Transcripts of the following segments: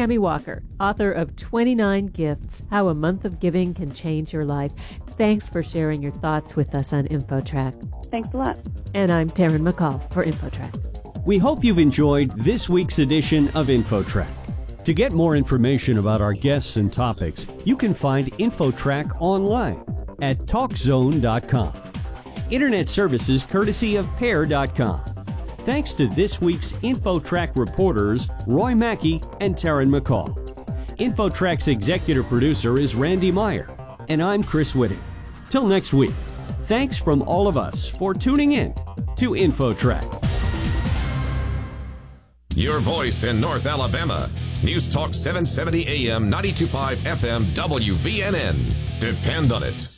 Tammy Walker, author of 29 Gifts, How a Month of Giving Can Change Your Life. Thanks for sharing your thoughts with us on InfoTrack. Thanks a lot. And I'm Taryn McCall for InfoTrack. We hope you've enjoyed this week's edition of InfoTrack. To get more information about our guests and topics, you can find InfoTrack online at TalkZone.com. Internet services courtesy of Pair.com. Thanks to this week's InfoTrack reporters, Roy Mackey and Taryn McCall. InfoTrack's executive producer is Randy Meyer, and I'm Chris Whitting. Till next week, thanks from all of us for tuning in to InfoTrack. Your voice in North Alabama. News Talk 770 AM, 92.5 FM, WVNN. Depend on it.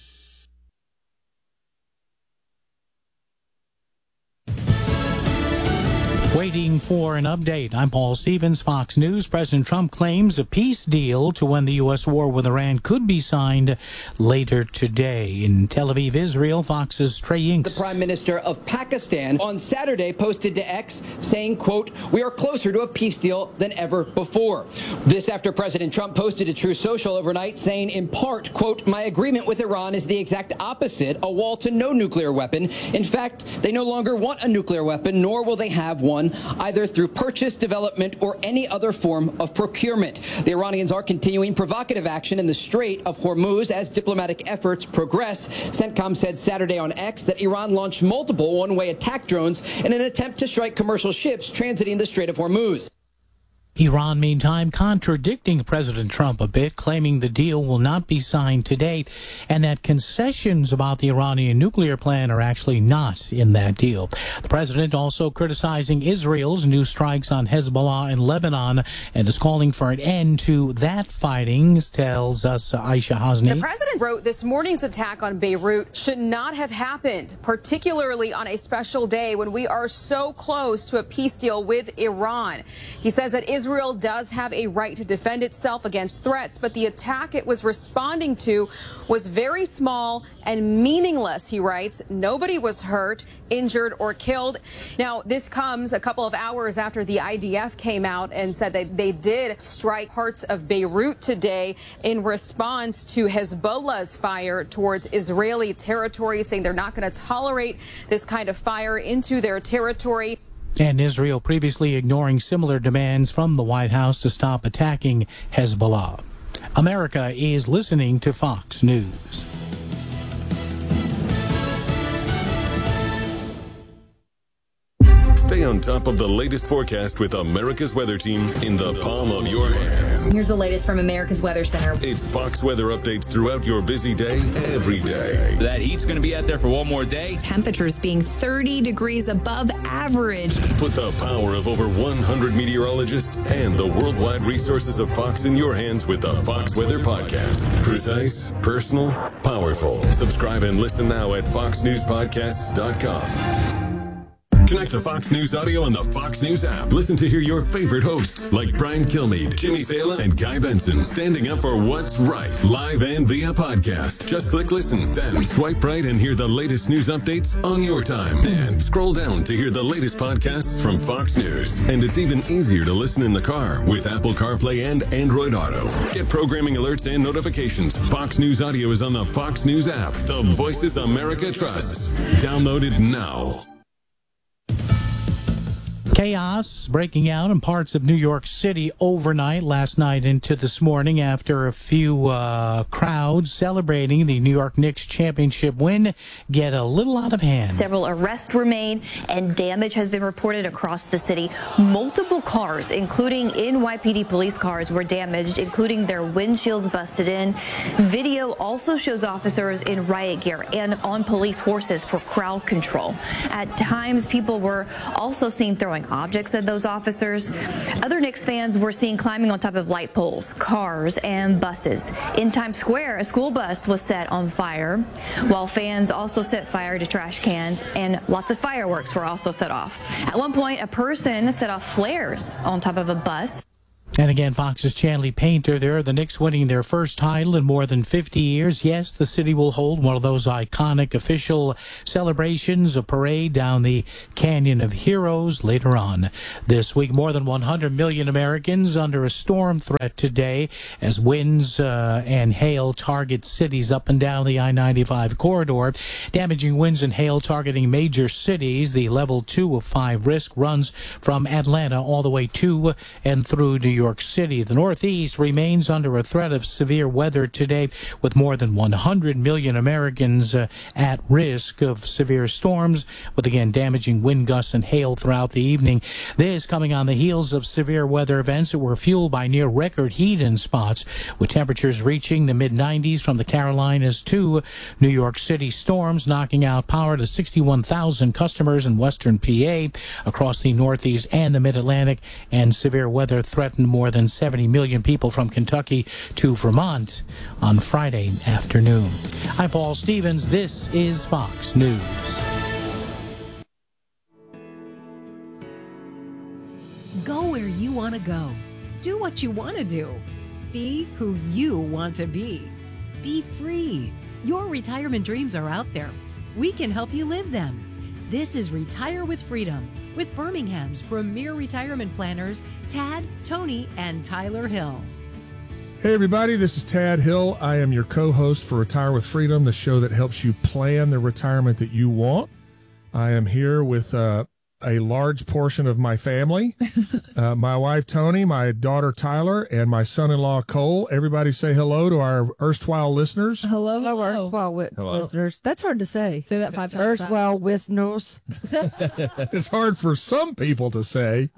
Waiting for an update. I'm Paul Stevens, Fox News. President Trump claims a peace deal to end the U.S. war with Iran could be signed later today. In Tel Aviv, Israel, Fox's Trey Inks. The Prime Minister of Pakistan on Saturday posted to X saying, quote, "We are closer to a peace deal than ever before." This after President Trump posted to Truth Social overnight saying, in part, quote, "My agreement with Iran is the exact opposite, a wall to no nuclear weapon. In fact, they no longer want a nuclear weapon, nor will they have one, either through purchase, development, or any other form of procurement." The Iranians are continuing provocative action in the Strait of Hormuz as diplomatic efforts progress. CENTCOM said Saturday on X that Iran launched multiple one-way attack drones in an attempt to strike commercial ships transiting the Strait of Hormuz. Iran, meantime, contradicting President Trump a bit, claiming the deal will not be signed today and that concessions about the Iranian nuclear plan are actually not in that deal. The president also criticizing Israel's new strikes on Hezbollah in Lebanon and is calling for an end to that fighting, tells us Aisha Hasni. The president wrote this morning's attack on Beirut should not have happened, particularly on a special day when we are so close to a peace deal with Iran. He says that Israel does have a right to defend itself against threats, but the attack it was responding to was very small and meaningless, he writes. Nobody was hurt, injured, or killed. Now, this comes a couple of hours after the IDF came out and said that they did strike parts of Beirut today in response to Hezbollah's fire towards Israeli territory, saying they're not going to tolerate this kind of fire into their territory. And Israel previously ignoring similar demands from the White House to stop attacking Hezbollah. America is listening to Fox News. Stay on top of the latest forecast with America's Weather Team in the palm of your hands. Here's the latest from America's Weather Center. It's Fox weather updates throughout your busy day, every day. That heat's going to be out there for one more day. Temperatures being 30 degrees above average. Put the power of over 100 meteorologists and the worldwide resources of Fox in your hands with the Fox Weather Podcast. Precise, personal, powerful. Subscribe and listen now at foxnewspodcasts.com. Connect to Fox News Audio on the Fox News app. Listen to hear your favorite hosts like Brian Kilmeade, Jimmy Fallon, and Guy Benson standing up for what's right, live and via podcast. Just click listen, then swipe right and hear the latest news updates on your time. And scroll down to hear the latest podcasts from Fox News. And it's even easier to listen in the car with Apple CarPlay and Android Auto. Get programming alerts and notifications. Fox News Audio is on the Fox News app. The voices America trusts. Download it now. Chaos breaking out in parts of New York City overnight, last night into this morning, after a few crowds celebrating the New York Knicks championship win get a little out of hand. Several arrests were made and damage has been reported across the city. Multiple cars, including NYPD police cars, were damaged, including their windshields busted in. Video also shows officers in riot gear and on police horses for crowd control. At times, people were also seen throwing objects at those officers. Other Knicks fans were seen climbing on top of light poles, cars, and buses. In Times Square, a school bus was set on fire, while fans also set fire to trash cans, and lots of fireworks were also set off. At one point, a person set off flares on top of a bus. And again, Fox's Chanley Painter there, the Knicks winning their first title in more than 50 years. Yes, the city will hold one of those iconic official celebrations, a parade down the Canyon of Heroes later on this week. More than 100 million Americans under a storm threat today as winds and hail target cities up and down the I-95 corridor. Damaging winds and hail targeting major cities. The level 2 of 5 risk runs from Atlanta all the way to and through New York City. The Northeast remains under a threat of severe weather today, with more than 100 million Americans at risk of severe storms, with again damaging wind gusts and hail throughout the evening. This coming on the heels of severe weather events that were fueled by near record heat in spots, with temperatures reaching the mid-90s from the Carolinas to New York City. Storms knocking out power to 61,000 customers in western PA, across the Northeast and the Mid-Atlantic, and severe weather threatened more than 70 million people from Kentucky to Vermont on Friday afternoon. I'm Paul Stevens. This is Fox News. Go where you want to go. Do what you want to do. Be who you want to be. Be free. Your retirement dreams are out there. We can help you live them. This is Retire with Freedom with Birmingham's premier retirement planners, Tad, Tony, and Tyler Hill. Hey, everybody, this is Tad Hill. I am your co-host for Retire with Freedom, the show that helps you plan the retirement that you want. I am here with a large portion of my family, my wife, Tony, my daughter, Tyler, and my son-in-law, Cole. Everybody say hello to our erstwhile listeners. Hello, erstwhile listeners. That's hard to say. Say that 5 times. Erstwhile listeners. It's hard for some people to say.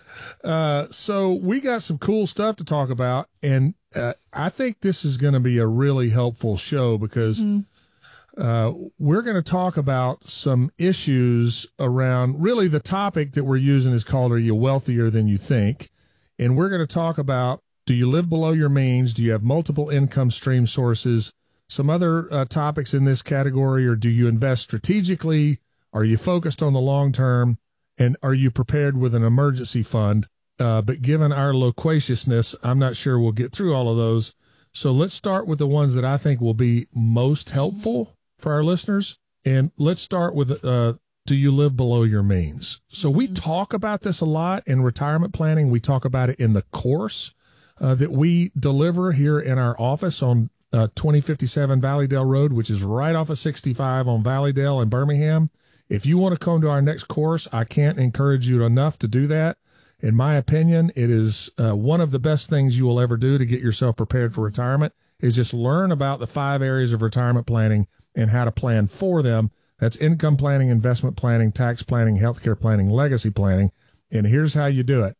So we got some cool stuff to talk about, and I think this is going to be a really helpful show because we're going to talk about some issues around, really the topic that we're using is called, Are You Wealthier Than You Think? And we're going to talk about, do you live below your means? Do you have multiple income stream sources? Some other topics in this category are, do you invest strategically? Are you focused on the long term? And are you prepared with an emergency fund? But given our loquaciousness, I'm not sure we'll get through all of those. So let's start with the ones that I think will be most helpful for our listeners. And let's start with, do you live below your means? So we talk about this a lot in retirement planning. We talk about it in the course that we deliver here in our office on 2057 Valleydale Road, which is right off of 65 on Valleydale in Birmingham. If you want to come to our next course, I can't encourage you enough to do that. In my opinion, it is one of the best things you will ever do to get yourself prepared for retirement, is just learn about the 5 areas of retirement planning and how to plan for them. That's income planning, investment planning, tax planning, healthcare planning, legacy planning. And here's how you do it.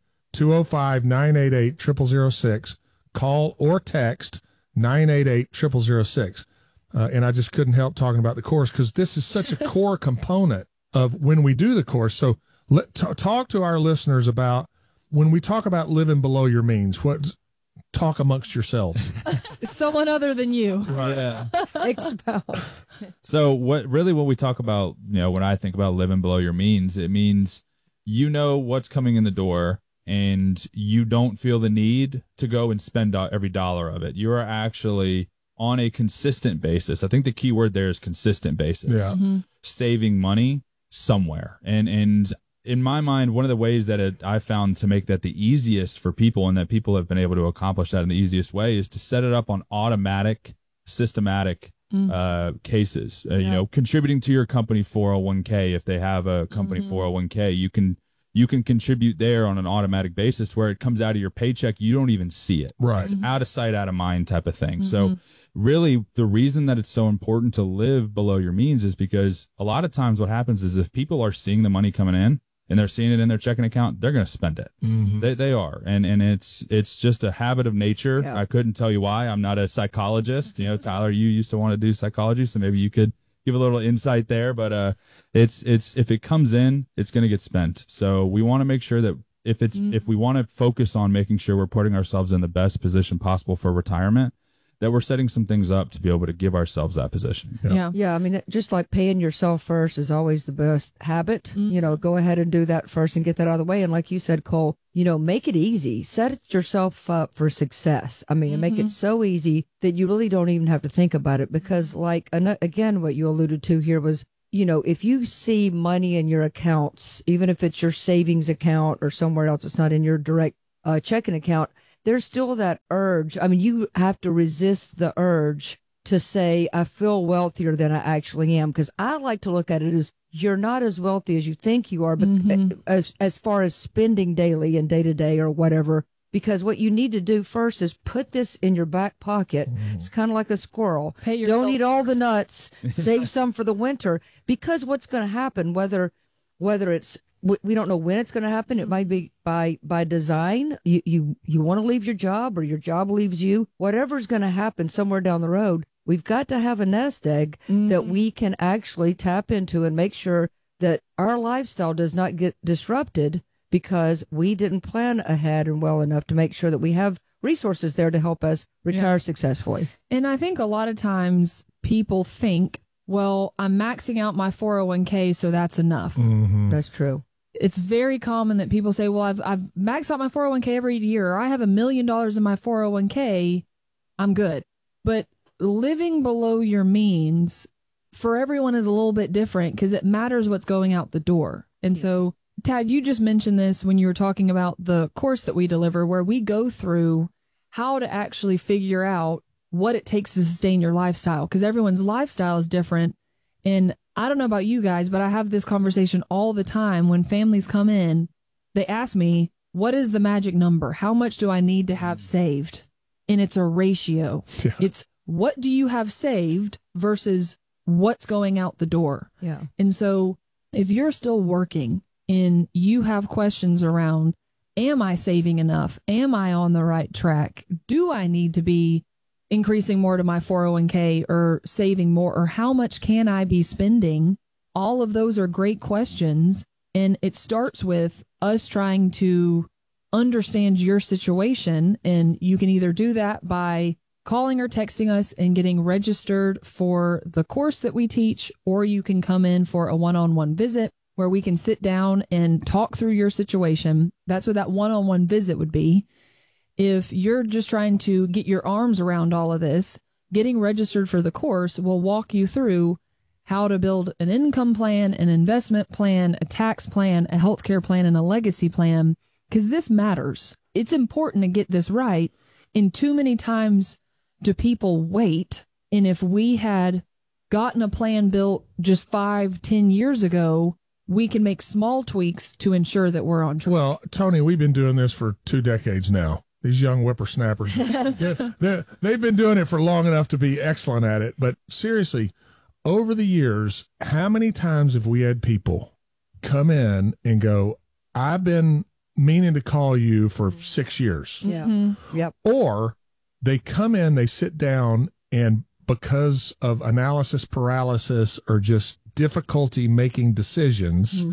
205-988-0006. Call or text 988-0006. And I just couldn't help talking about the course because this is such a core component of when we do the course. So talk to our listeners about when we talk about living below your means. Talk amongst yourselves. Someone other than you. Yeah. Expound. So what we talk about, when I think about living below your means, it means you know what's coming in the door and you don't feel the need to go and spend every dollar of it. You are actually on a consistent basis. I think the key word there is consistent basis. Yeah. Saving money somewhere. And in my mind, one of the ways that I found to make that the easiest for people, and that people have been able to accomplish that in the easiest way, is to set it up on automatic, systematic cases. Contributing to your company 401k. If they have a company 401k, you can contribute there on an automatic basis where it comes out of your paycheck. You don't even see it. Right. It's out of sight, out of mind type of thing. So really the reason that it's so important to live below your means is because a lot of times what happens is if people are seeing the money coming in and they're seeing it in their checking account, they're going to spend it. They are. And it's just a habit of nature. Yeah. I couldn't tell you why. I'm not a psychologist. Tyler, you used to want to do psychology, so maybe you could give a little insight there, but it's if it comes in, it's going to get spent. So we want to make sure that if we want to focus on making sure we're putting ourselves in the best position possible for retirement, that we're setting some things up to be able to give ourselves that position. Yeah. I mean, just like paying yourself first is always the best habit. Go ahead and do that first and get that out of the way. And like you said, Cole, make it easy. Set yourself up for success. I mean, and make it so easy that you really don't even have to think about it. Because again, what you alluded to here was, if you see money in your accounts, even if it's your savings account or somewhere else, it's not in your direct checking account, there's still that urge. I mean, you have to resist the urge to say, I feel wealthier than I actually am. Because I like to look at it as you're not as wealthy as you think you are, but as far as spending daily and day to day or whatever, because what you need to do first is put this in your back pocket. It's kind of like a squirrel. Don't eat all the nuts, save some for the winter, because what's going to happen, whether it's, we don't know when it's going to happen. It might be by design. You want to leave your job or your job leaves you. Whatever's going to happen somewhere down the road, we've got to have a nest egg that we can actually tap into and make sure that our lifestyle does not get disrupted because we didn't plan ahead and well enough to make sure that we have resources there to help us retire successfully. And I think a lot of times people think, well, I'm maxing out my 401k, so that's enough. That's true. It's very common that people say, well, I've maxed out my 401k every year, or I have $1 million in my 401k, I'm good. But living below your means for everyone is a little bit different because it matters what's going out the door. And so, Tad, you just mentioned this when you were talking about the course that we deliver, where we go through how to actually figure out what it takes to sustain your lifestyle, because everyone's lifestyle is different. And I don't know about you guys, but I have this conversation all the time when families come in. They ask me, what is the magic number? How much do I need to have saved? And it's a ratio. Yeah. It's what do you have saved versus what's going out the door. Yeah. And so if you're still working and you have questions around, am I saving enough? Am I on the right track? Do I need to be increasing more to my 401k or saving more, or how much can I be spending? All of those are great questions. And it starts with us trying to understand your situation. And you can either do that by calling or texting us and getting registered for the course that we teach, or you can come in for a one-on-one visit where we can sit down and talk through your situation. That's what that one-on-one visit would be. If you're just trying to get your arms around all of this, getting registered for the course will walk you through how to build an income plan, an investment plan, a tax plan, a healthcare plan, and a legacy plan, because this matters. It's important to get this right. And too many times do people wait. And if we had gotten a plan built just 5-10 years ago, we can make small tweaks to ensure that we're on track. Well, Tony, we've been doing this for 2 decades now. These young whippersnappers, they've been doing it for long enough to be excellent at it. But seriously, over the years, how many times have we had people come in and go, I've been meaning to call you for 6 years. Yeah. Yep. Or they come in, they sit down, and because of analysis paralysis or just difficulty making decisions,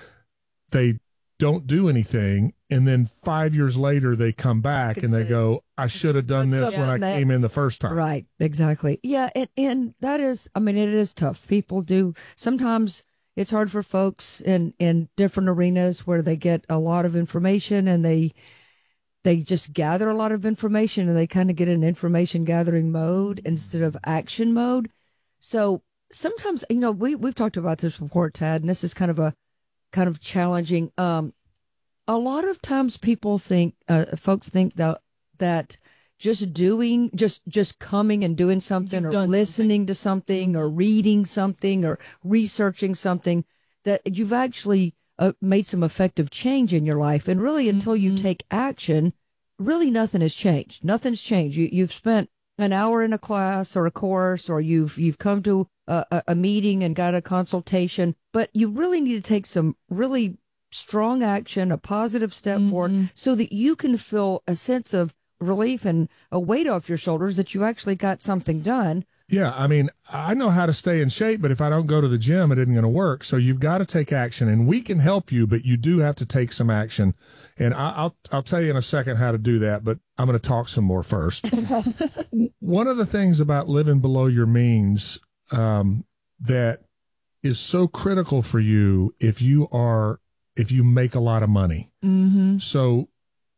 they don't do anything. And then 5 years later, they come back and they go, I should have done this when I came in the first time. Right. Exactly. Yeah. And that is, I mean, it is tough. People do. Sometimes it's hard for folks in different arenas where they get a lot of information and they just gather a lot of information and they kind of get in information gathering mode instead of action mode. So sometimes, we've talked about this before, Tad, and this is kind of challenging. A lot of times people think, folks think that just coming and doing something or listening to something or reading something or researching something, that you've actually made some effective change in your life. And really, until you take action, really nothing has changed. Nothing's changed. You've spent an hour in a class or a course, or you've come to a meeting and got a consultation, but you really need to take some really strong action, a positive step forward, so that you can feel a sense of relief and a weight off your shoulders that you actually got something done Yeah, I mean, I know how to stay in shape, but if I don't go to the gym, it isn't going to work. So you've got to take action, and we can help you, but you do have to take some action. And I'll tell you in a second how to do that, but I'm going to talk some more first. One of the things about living below your means that is so critical for you if you make a lot of money. Mm-hmm. So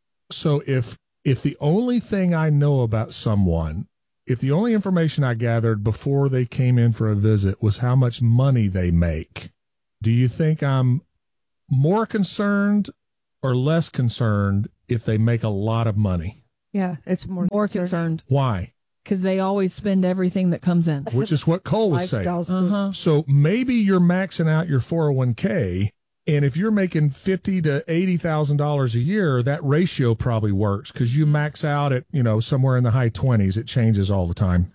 if the only thing I know about someone, if the only information I gathered before they came in for a visit was how much money they make, do you think I'm more concerned or less concerned if they make a lot of money? Yeah, it's more concerned. Why? Because they always spend everything that comes in. Which is what Cole was saying. Uh-huh. So maybe you're maxing out your 401k, and if you're making $50,000 to $80,000 a year, that ratio probably works because you max out at, somewhere in the high 20s. It changes all the time,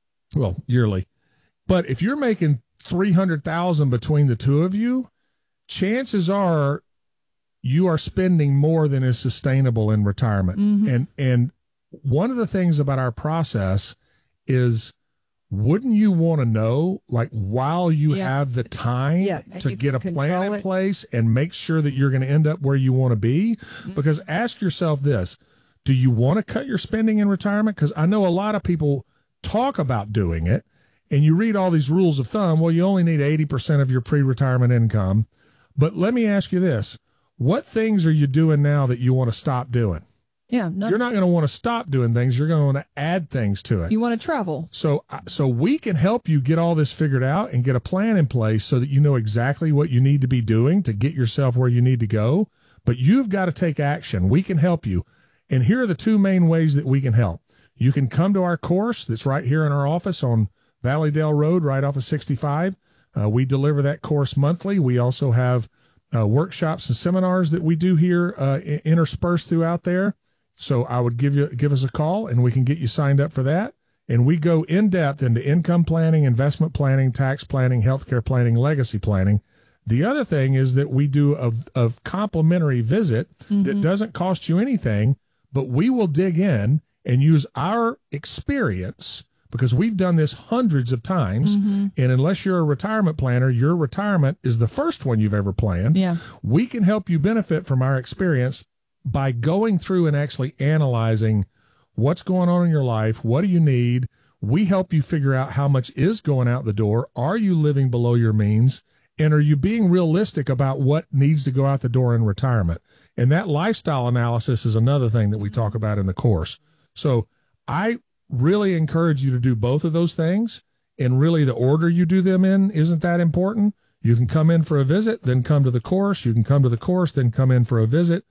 yearly. But if you're making $300,000 between the two of you, chances are you are spending more than is sustainable in retirement. Mm-hmm. And one of the things about our process is, wouldn't you want to know, like, while you have the time to get a plan in place and make sure that you're going to end up where you want to be? Mm-hmm. Because ask yourself this, do you want to cut your spending in retirement? Because I know a lot of people talk about doing it, and you read all these rules of thumb. Well, you only need 80% of your pre-retirement income. But let me ask you this. What things are you doing now that you want to stop doing? Yeah, you're not going to want to stop doing things. You're going to want to add things to it. You want to travel. So we can help you get all this figured out and get a plan in place so that you know exactly what you need to be doing to get yourself where you need to go. But you've got to take action. We can help you. And here are the two main ways that we can help. You can come to our course that's right here in our office on Valleydale Road, right off of 65. We deliver that course monthly. We also have workshops and seminars that we do here interspersed throughout there. So I would give us a call, and we can get you signed up for that. And we go in depth into income planning, investment planning, tax planning, healthcare planning, legacy planning. The other thing is that we do a complimentary visit that doesn't cost you anything, but we will dig in and use our experience, because we've done this hundreds of times. And unless you're a retirement planner, your retirement is the first one you've ever planned. Yeah. We can help you benefit from our experience by going through and actually analyzing what's going on in your life. What do you need? We help you figure out how much is going out the door. Are you living below your means? And are you being realistic about what needs to go out the door in retirement? And that lifestyle analysis is another thing that we talk about in the course. So I really encourage you to do both of those things. And really the order you do them in isn't that important. You can come in for a visit, then come to the course. You can come to the course, then come in for a visit.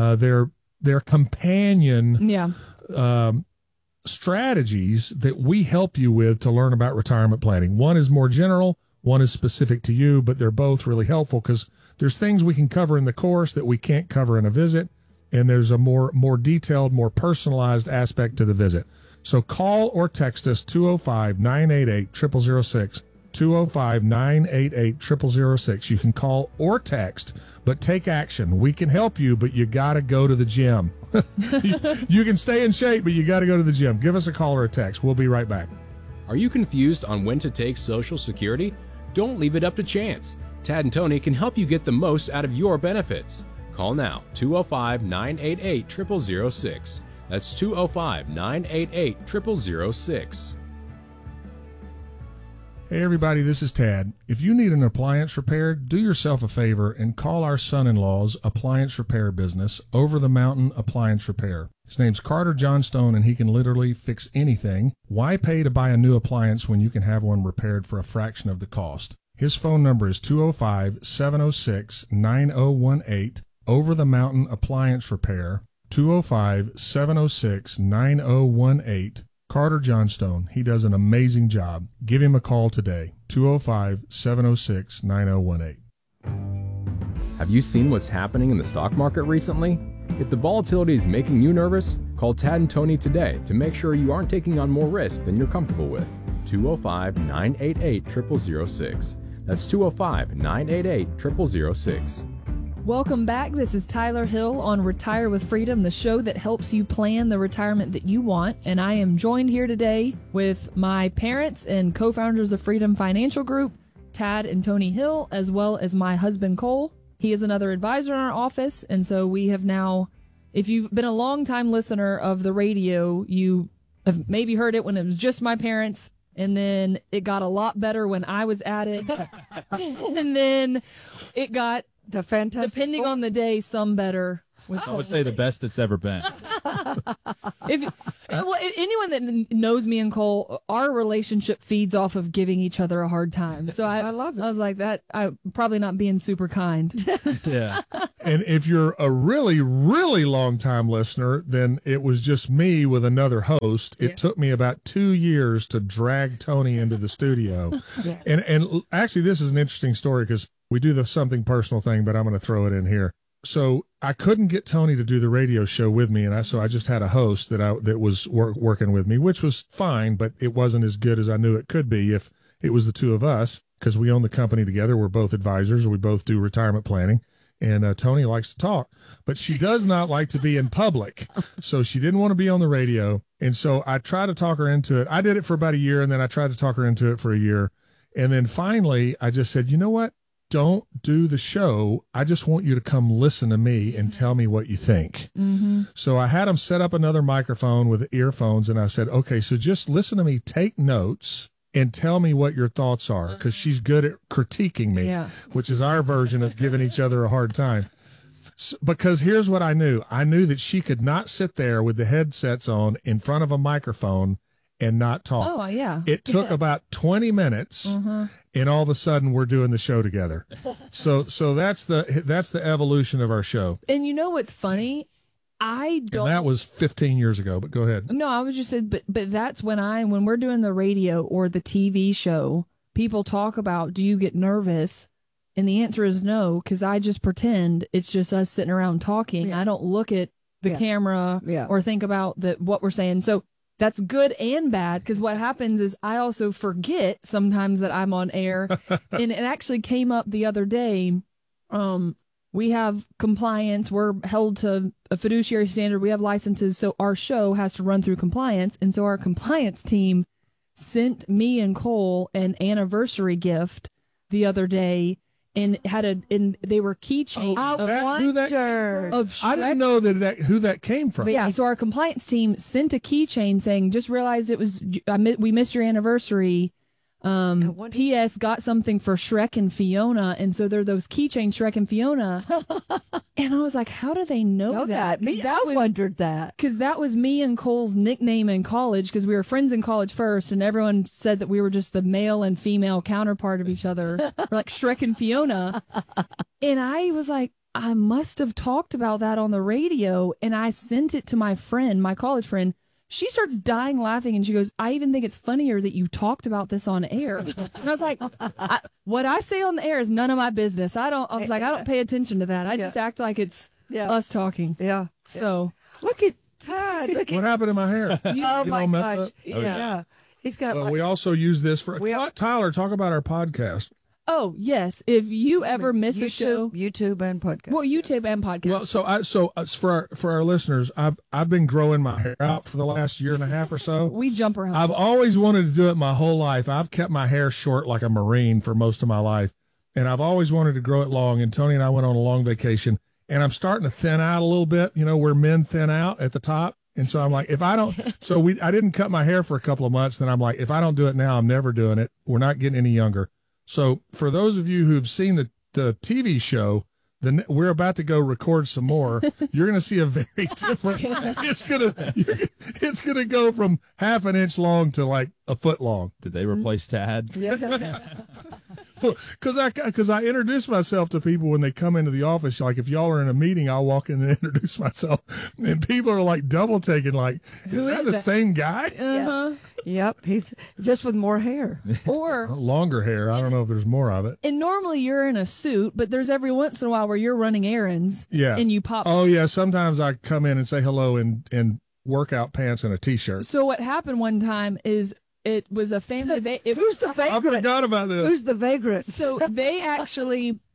They're companion strategies that we help you with to learn about retirement planning. One is more general, one is specific to you, but they're both really helpful because there's things we can cover in the course that we can't cover in a visit, and there's a more detailed, more personalized aspect to the visit. So call or text us 205-988-0006. 205-988-0006. You can call or text, but take action. We can help you, but you got to go to the gym. You can stay in shape, but you got to go to the gym. Give us a call or a text. We'll be right back. Are you confused on when to take Social Security? Don't leave it up to chance. Tad and Tony can help you get the most out of your benefits. Call now, 205-988-0006. That's 205-988-0006. Hey everybody, this is Tad. If you need an appliance repaired, do yourself a favor and call our son-in-law's appliance repair business, Over the Mountain Appliance Repair. His name's Carter Johnstone, and he can literally fix anything. Why pay to buy a new appliance when you can have one repaired for a fraction of the cost? His phone number is 205-706-9018, Over the Mountain Appliance Repair, 205-706-9018. Carter Johnstone. He does an amazing job. Give him a call today, 205-706-9018. Have you seen what's happening in the stock market recently? If the volatility is making you nervous, call Tad and Tony today to make sure you aren't taking on more risk than you're comfortable with. 205-988-0006. That's 205-988-0006. Welcome back. This is Tyler Hill on Retire with Freedom, the show that helps you plan the retirement that you want. And I am joined here today with my parents and co-founders of Freedom Financial Group, Tad and Tony Hill, as well as my husband, Cole. He is another advisor in our office. And so we have now, if you've been a long-time listener of the radio, you have maybe heard it when it was just my parents. And then it got a lot better when I was at it. And then it got, the fantastic, depending on the day, some better. I would say the best it's ever been. If anyone that knows me and Cole, our relationship feeds off of giving each other a hard time. So I love it. I was like that. I probably not being super kind. Yeah. And if you're a really, really long time listener, then it was just me with another host. It took me about 2 years to drag Tony into the studio. Yeah. And actually, this is an interesting story because we do the something personal thing, but I'm going to throw it in here. So I couldn't get Tony to do the radio show with me, and so I just had a host that was working with me, which was fine, but it wasn't as good as I knew it could be if it was the two of us, because we own the company together. We're both advisors. We both do retirement planning, and Tony likes to talk, but she does not like to be in public, so she didn't want to be on the radio, and so I tried to talk her into it. I did it for about a year, and then I tried to talk her into it for a year, and then finally I just said, you know what? Don't do the show. I just want you to come listen to me and tell me what you think. Mm-hmm. So I had him set up another microphone with earphones, and I said, okay, so just listen to me, take notes, and tell me what your thoughts are, because she's good at critiquing me, which is our version of giving each other a hard time. So, because here's what I knew. I knew that she could not sit there with the headsets on in front of a microphone and not talk. Oh, yeah. It took about 20 minutes, and all of a sudden we're doing the show together. So that's the evolution of our show. And you know what's funny? I don't. And that was 15 years ago, but go ahead. No, I was just saying, but that's when we're doing the radio or the TV show, people talk about, do you get nervous? And the answer is no, because I just pretend it's just us sitting around talking. I don't look at the camera or think about what we're saying. So that's good and bad, because what happens is I also forget sometimes that I'm on air. And it actually came up the other day. We have compliance. We're held to a fiduciary standard. We have licenses. So our show has to run through compliance. And so our compliance team sent me and Cole an anniversary gift the other day. And they were keychains. I didn't know who that came from. Yeah, so our compliance team sent a keychain saying, "Just realized we missed your anniversary. P.S. got something for Shrek and Fiona." And so there are those keychains, Shrek and Fiona. And I was like, "How do they know that?" I wondered that, because that was me and Cole's nickname in college, because we were friends in college first, and everyone said that we were just the male and female counterpart of each other. We're like Shrek and Fiona. And I was like, I must have talked about that on the radio, and I sent it to my friend, my college friend. She starts dying laughing, and she goes, "I even think it's funnier that you talked about this on air." And I was like, what I say on the air is none of my business. I don't pay attention to that. I just act like it's us talking. Yeah. So look at Todd. What happened to my hair? Oh my gosh. Up? Yeah. He's got. We also use this for Tyler. Talk about our podcast. Oh, yes. If you ever miss a show, YouTube and podcast. Well, YouTube and podcast. Well, so for our listeners, I've been growing my hair out for the last year and a half or so. We jump around. I've always wanted to do it my whole life. I've kept my hair short like a Marine for most of my life, and I've always wanted to grow it long. And Tony and I went on a long vacation, and I'm starting to thin out a little bit. You know, where men thin out at the top. And so I'm like, if I don't, I didn't cut my hair for a couple of months. Then I'm like, if I don't do it now, I'm never doing it. We're not getting any younger. So for those of you who've seen the TV show, we're about to go record some more. You're going to see a very different. It's gonna go from half an inch long to like a foot long. Did they replace Tad? Yeah. Because I introduce myself to people when they come into the office. Like if y'all are in a meeting, I'll walk in and introduce myself, and people are like double taking. Like, is that the same guy? Uh-huh. Yep, he's just with more hair or longer hair. I don't know if there's more of it. And normally you're in a suit, but there's every once in a while where you're running errands. Yeah, and you pop. Oh yeah, sometimes I come in and say hello in workout pants and a t-shirt. So what happened one time is it was a family. Who's the vagrant? I forgot about this. Who's the vagrant? So they actually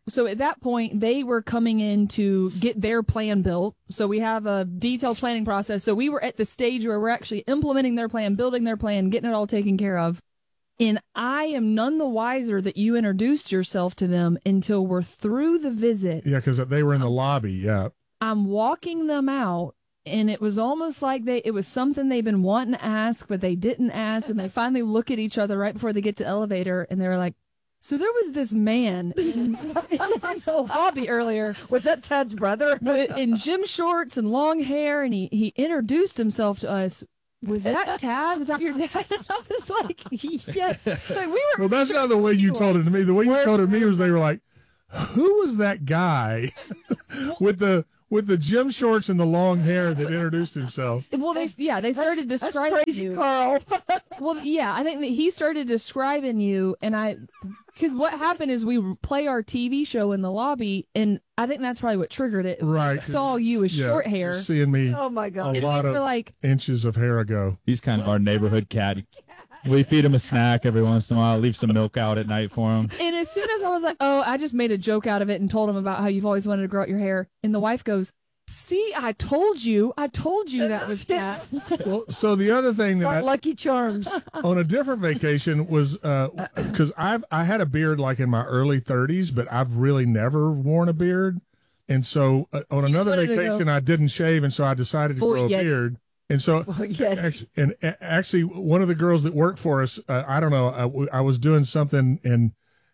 So at that point, they were coming in to get their plan built. So we have a detailed planning process. So we were at the stage where we're actually implementing their plan, building their plan, getting it all taken care of. And I am none the wiser that you introduced yourself to them until we're through the visit. Yeah, because they were in the lobby. Yeah. I'm walking them out, and it was almost like it was something they've been wanting to ask, but they didn't ask. And they finally look at each other right before they get to the elevator, and they were like, so there was this man in the lobby earlier. Was that Tad's brother? In gym shorts and long hair, and he introduced himself to us. Was that Tad? Was that your dad? I was like, yes. Like, we were. Well, that's not the way you told it to me. The way you told it to me was they were like, who was that guy with the gym shorts and the long hair that introduced himself? Well, they started describing that's crazy, you. Carl. Well, yeah, I think that he started describing you, and because what happened is we play our TV show in the lobby, and I think that's probably what triggered it. Right. I saw you with short hair. Seeing me Oh, my God. a lot of inches of hair ago. He's kind of our neighborhood cat. We feed him a snack every once in a while, leave some milk out at night for him. And as soon as I was like, oh, I just made a joke out of it and told him about how you've always wanted to grow out your hair. And the wife goes, see, I told you that was that. Well, so the other thing It's that not Lucky Charms. on a different vacation was because I had a beard like in my early 30s, but I've really never worn a beard. And so on another vacation, I didn't shave, and so I decided to grow a beard. And so, actually, one of the girls that worked for us, I don't know, I was doing something, and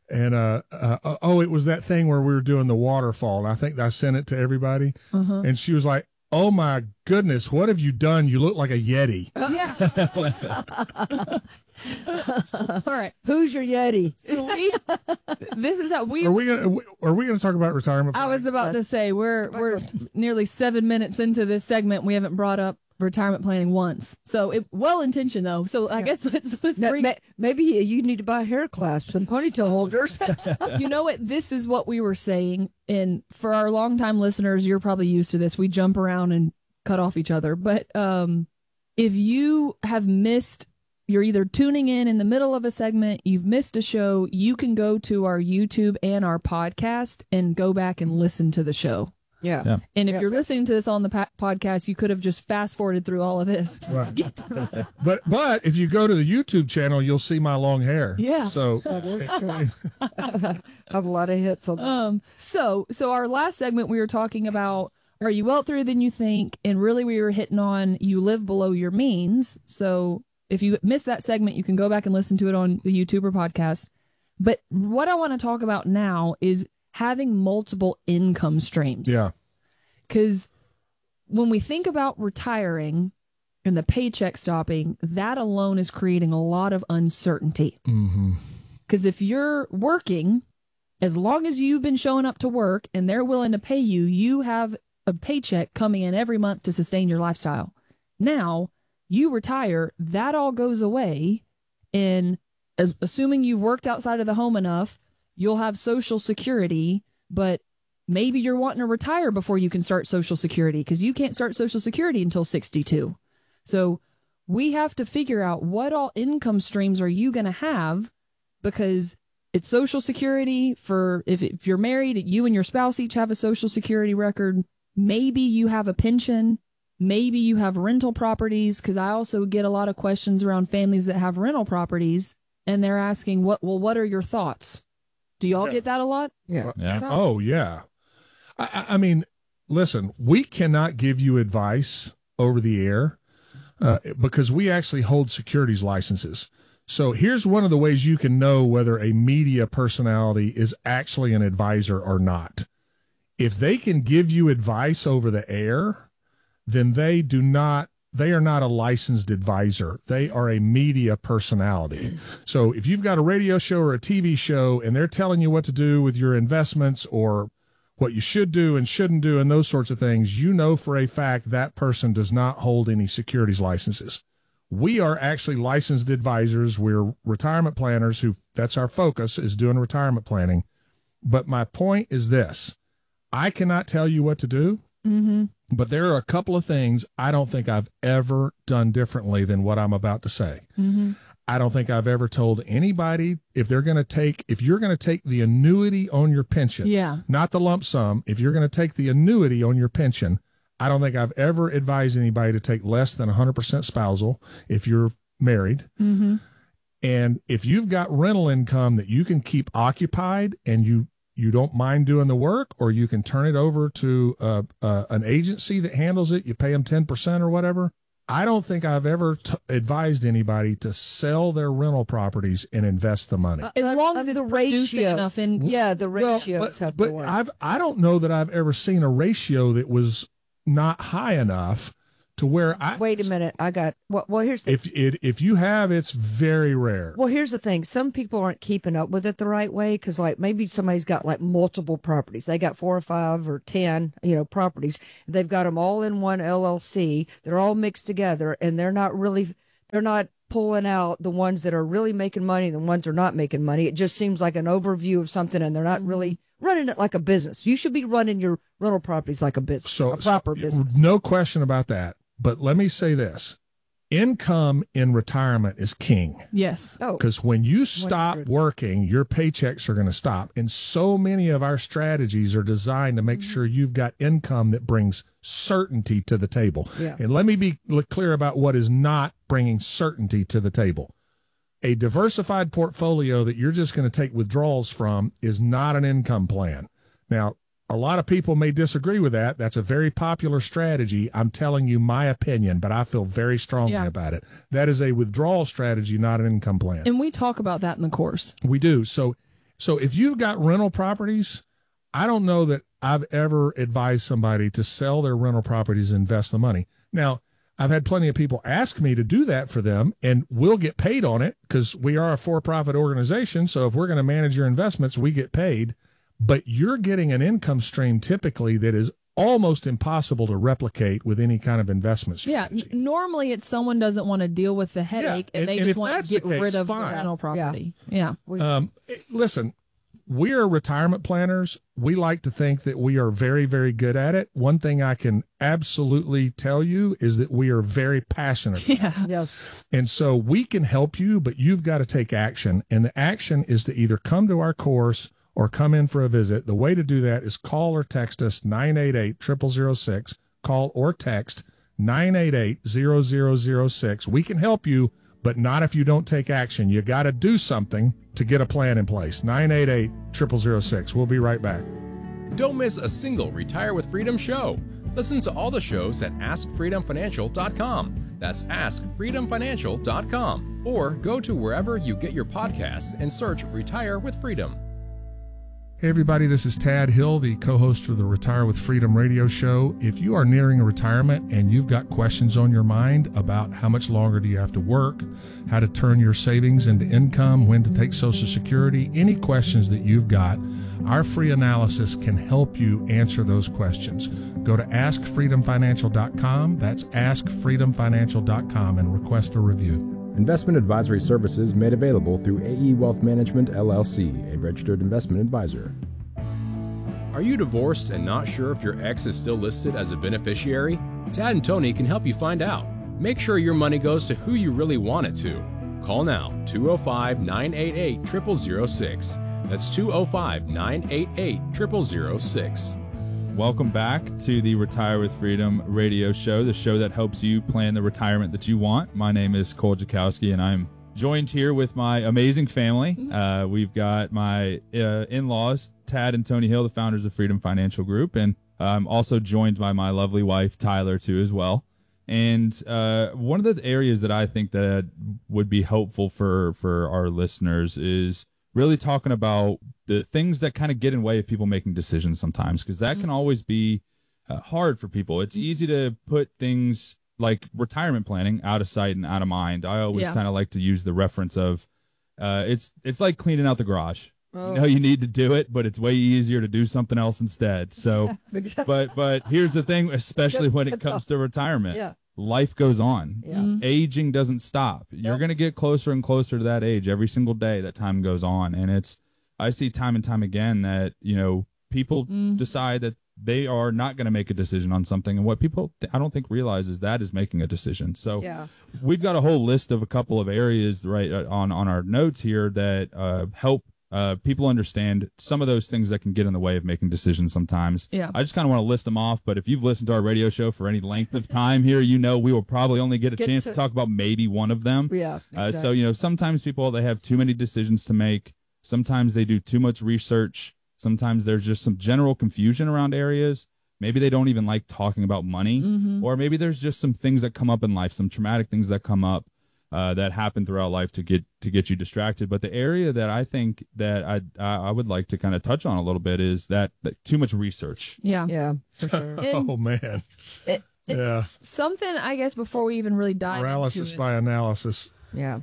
it was that thing where we were doing the waterfall, and I think I sent it to everybody, and she was like, "Oh my goodness, what have you done? You look like a Yeti." All right, who's your Yeti? So this is how we are we gonna talk about retirement planning? I was about to say we're nearly 7 minutes into this segment. We haven't brought up retirement planning once, so well intentioned though. So I guess let's bring. Maybe you need to buy hair clasps and ponytail holders. You know what? This is what we were saying, and for our longtime listeners, you're probably used to this. We jump around and cut off each other, but if you have missed. You're either tuning in the middle of a segment, you've missed a show, you can go to our YouTube and our podcast and go back and listen to the show. Yeah. And if you're listening to this on the podcast, you could have just fast forwarded through all of this. Right. But if you go to the YouTube channel, you'll see my long hair. Yeah. So that is true. I have a lot of hits on that. So our last segment we were talking about, are you wealthier than you think? And really we were hitting on you live below your means. So if you missed that segment, you can go back and listen to it on the YouTube or podcast. But what I want to talk about now is having multiple income streams. Yeah. Because when we think about retiring and the paycheck stopping, that alone is creating a lot of uncertainty. Because if you're working, as long as you've been showing up to work and they're willing to pay you, you have a paycheck coming in every month to sustain your lifestyle. Now, you retire, that all goes away, and assuming you've worked outside of the home enough, you'll have Social Security, but maybe you're wanting to retire before you can start Social Security, because you can't start Social Security until 62. So we have to figure out what all income streams are you going to have, because it's Social Security for if you're married, you and your spouse each have a Social Security record. Maybe you have a pension. Maybe you have rental properties, because I also get a lot of questions around families that have rental properties, and they're asking, what are your thoughts? Do y'all get that a lot? Yeah. Oh, yeah. I mean, listen, we cannot give you advice over the air because we actually hold securities licenses. So here's one of the ways you can know whether a media personality is actually an advisor or not. If they can give you advice over the air, then they are not a licensed advisor. They are a media personality. So if you've got a radio show or a TV show and they're telling you what to do with your investments or what you should do and shouldn't do and those sorts of things, you know for a fact that person does not hold any securities licenses. We are actually licensed advisors. We're retirement planners that's our focus, is doing retirement planning. But my point is this. I cannot tell you what to do. But there are a couple of things I don't think I've ever done differently than what I'm about to say. I don't think I've ever told anybody if you're going to take the annuity on your pension, not the lump sum, if you're going to take the annuity on your pension, I don't think I've ever advised anybody to take less than 100% spousal if you're married. Mm-hmm. And if you've got rental income that you can keep occupied and you don't mind doing the work, or you can turn it over to an agency that handles it, you pay them 10% or whatever. I don't think I've ever advised anybody to sell their rental properties and invest the money. As long as it's the producing enough in. Yeah, the ratios have to work. But I don't know that I've ever seen a ratio that was not high enough to where Wait a minute. Well, here's the if you have, it's very rare. Well, here's the thing. Some people aren't keeping up with it the right way because, like, maybe somebody's got like multiple properties. They got 4 or 5 or 10, properties. They've got them all in one LLC. They're all mixed together, and they're not pulling out the ones that are really making money and the ones that are not making money. It just seems like an overview of something, and they're not really running it like a business. You should be running your rental properties like a business, a proper business. No question about that. But let me say this. Income in retirement is king. Yes. Because when you stop working, your paychecks are going to stop. And so many of our strategies are designed to make sure you've got income that brings certainty to the table. Yeah. And let me be clear about what is not bringing certainty to the table. A diversified portfolio that you're just going to take withdrawals from is not an income plan. Now, a lot of people may disagree with that. That's a very popular strategy. I'm telling you my opinion, but I feel very strongly about it. That is a withdrawal strategy, not an income plan. And we talk about that in the course. We do. So if you've got rental properties, I don't know that I've ever advised somebody to sell their rental properties and invest the money. Now, I've had plenty of people ask me to do that for them, and we'll get paid on it because we are a for-profit organization. So if we're going to manage your investments, we get paid. But you're getting an income stream typically that is almost impossible to replicate with any kind of investment strategy. Yeah, normally it's someone doesn't want to deal with the headache and they just want to get rid of the rental property. Yeah. Listen, we are retirement planners. We like to think that we are very, very good at it. One thing I can absolutely tell you is that we are very passionate. Yeah. Yes. And so we can help you, but you've got to take action. And the action is to either come to our course or come in for a visit. The way to do that is call or text us 988-0006. Call or text 988-0006. We can help you, but not if you don't take action. You got to do something to get a plan in place. 988-0006. We'll be right back. Don't miss a single Retire with Freedom show. Listen to all the shows at AskFreedomFinancial.com. That's AskFreedomFinancial.com. Or go to wherever you get your podcasts and search Retire with Freedom. Hey everybody, this is Tad Hill, the co-host of the Retire with Freedom radio show. If you are nearing a retirement and you've got questions on your mind about how much longer do you have to work, how to turn your savings into income, when to take Social Security, any questions that you've got, our free analysis can help you answer those questions. Go to AskFreedomFinancial.com. That's AskFreedomFinancial.com and request a review. Investment advisory services made available through AE Wealth Management, LLC, a registered investment advisor. Are you divorced and not sure if your ex is still listed as a beneficiary? Tad and Tony can help you find out. Make sure your money goes to who you really want it to. Call now, 205-988-0006. That's 205-988-0006. Welcome back to the Retire with Freedom radio show, the show that helps you plan the retirement that you want. My name is Cole Jakowski, and I'm joined here with my amazing family. We've got my in-laws, Tad and Tony Hill, the founders of Freedom Financial Group, and I'm also joined by my lovely wife, Tyler, too, as well. And one of the areas that I think that would be helpful for our listeners is really talking about the things that kind of get in the way of people making decisions sometimes, because that can always be hard for people. It's easy to put things like retirement planning out of sight and out of mind. I always kind of like to use the reference of it's like cleaning out the garage. You know, you need to do it, but it's way easier to do something else instead. So, but here's the thing, especially when it comes to retirement. Life goes on. Aging doesn't stop. You're going to get closer and closer to that age every single day that time goes on. And I see time and time again that, people decide that they are not going to make a decision on something. And what people, I don't think, realize is that is making a decision. So we've got a whole list of a couple of areas right on our notes here that help people understand some of those things that can get in the way of making decisions sometimes. Yeah. I just kind of want to list them off, but if you've listened to our radio show for any length of time here, we will probably only get a chance to talk about maybe one of them. Yeah. Exactly. So, sometimes people, they have too many decisions to make. Sometimes they do too much research. Sometimes there's just some general confusion around areas. Maybe they don't even like talking about money, or maybe there's just some things that come up in life, some traumatic things that come up that happen throughout life to get you distracted. But the area that I think that I would like to kind of touch on a little bit is that too much research. Yeah, for sure. Oh man, it's something, I guess, before we even really dive paralysis into it. by analysis. Yeah.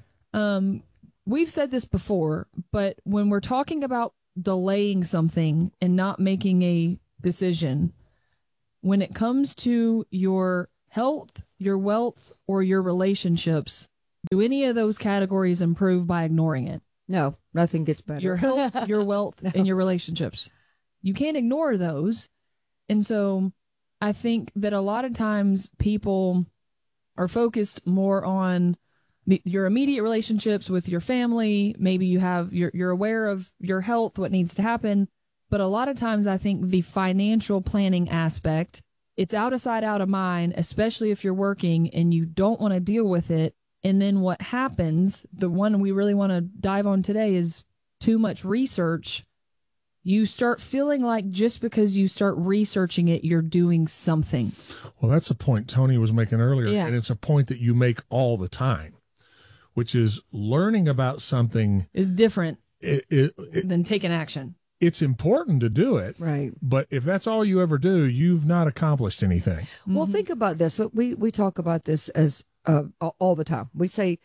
We've said this before, but when we're talking about delaying something and not making a decision, when it comes to your health, your wealth, or your relationships, do any of those categories improve by ignoring it? No, nothing gets better. Your health, your wealth, and your relationships. You can't ignore those. And so I think that a lot of times people are focused more on your immediate relationships with your family. Maybe you're aware of your health, what needs to happen. But a lot of times I think the financial planning aspect, it's out of sight, out of mind, especially if you're working and you don't want to deal with it. And then what happens, the one we really want to dive on today, is too much research. You start feeling like just because you start researching it, you're doing something. Well, that's a point Tony was making earlier. Yeah. And it's a point that you make all the time, which is learning about something is different than taking action. It's important to do it. Right. But if that's all you ever do, you've not accomplished anything. Well, think about this. We talk about this as all the time. We say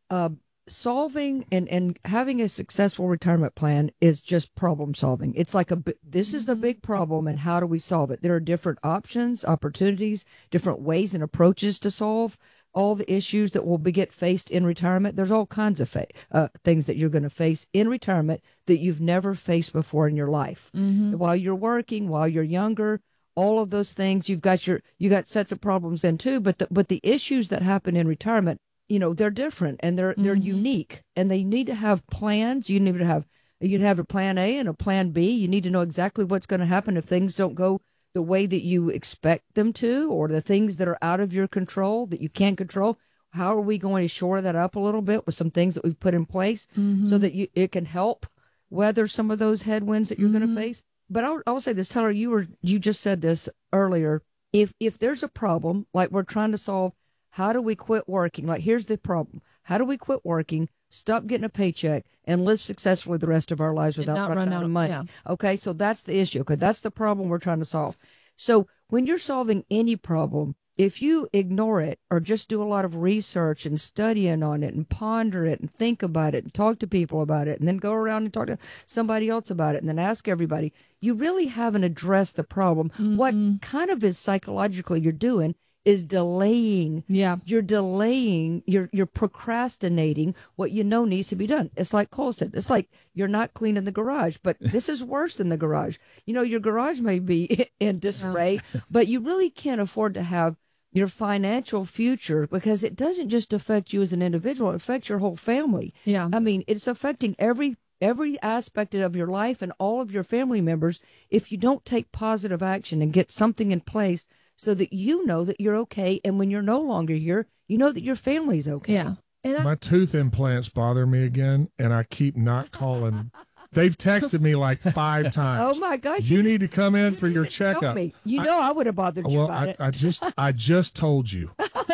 solving and having a successful retirement plan is just problem solving. It's like this is the big problem, and how do we solve it? There are different options, opportunities, different ways and approaches to solve all the issues that will get faced in retirement. There's all kinds of things that you're going to face in retirement that you've never faced before in your life. While you're working, while you're younger, all of those things, you got sets of problems then too. But the issues that happen in retirement, they're different and they're unique, and they need to have plans. You need to have a plan A and a plan B. You need to know exactly what's going to happen if things don't go the way that you expect them to, or the things that are out of your control that you can't control. How are we going to shore that up a little bit with some things that we've put in place so that it can help weather some of those headwinds that you're going to face? But I'll say this, Tyler, you just said this earlier. If there's a problem, like we're trying to solve, how do we quit working? Like, here's the problem. How do we quit working, stop getting a paycheck, and live successfully the rest of our lives without running out of money? Yeah. Okay, so that's the issue. Okay, that's the problem we're trying to solve. So when you're solving any problem, if you ignore it or just do a lot of research and studying on it and ponder it and think about it and talk to people about it and then go around and talk to somebody else about it and then ask everybody, you really haven't addressed the problem. What kind of is psychologically you're doing is delaying. Yeah. You're delaying, you're procrastinating what you know needs to be done. It's like Cole said, it's like you're not cleaning the garage, but this is worse than the garage. Your garage may be in disarray, but you really can't afford to have your financial future, because it doesn't just affect you as an individual, it affects your whole family. Yeah. I mean, it's affecting every aspect of your life and all of your family members if you don't take positive action and get something in place so that you know that you're okay, and when you're no longer here, you know that your family's okay. Yeah. And my tooth implants bother me again, and I keep not calling. They've texted me like 5 times. Oh my gosh! You need to come in for your checkup. I would have bothered you about it. I just told you.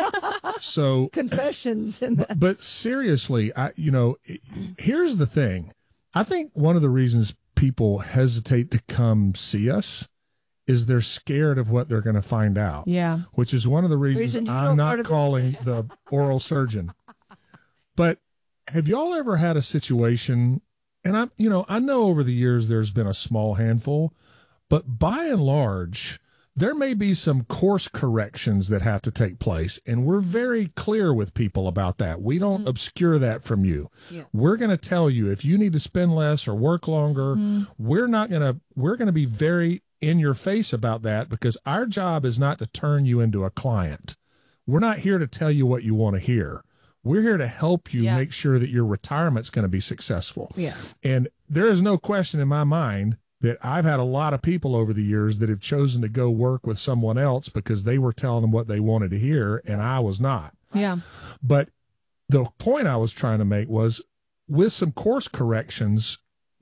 So confessions. But seriously, here's the thing. I think one of the reasons people hesitate to come see us is they're scared of what they're going to find out. Yeah. Which is one of the reasons I'm not calling the oral surgeon. But have y'all ever had a situation, and I know over the years there's been a small handful, but by and large, there may be some course corrections that have to take place, and we're very clear with people about that. We don't obscure that from you. Yeah. We're going to tell you if you need to spend less or work longer. We're going to be very in your face about that, because our job is not to turn you into a client. We're not here to tell you what you want to hear. We're here to help you make sure that your retirement's going to be successful. Yeah. And there is no question in my mind that I've had a lot of people over the years that have chosen to go work with someone else because they were telling them what they wanted to hear, and I was not. Yeah. But the point I was trying to make was, with some course corrections,